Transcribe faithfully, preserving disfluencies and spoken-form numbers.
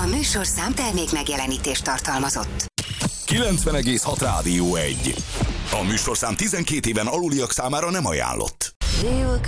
A műsorszám termék megjelenítést tartalmazott. kilencven egész hat Rádió egy. A műsorszám tizenkét éven aluliak számára nem ajánlott.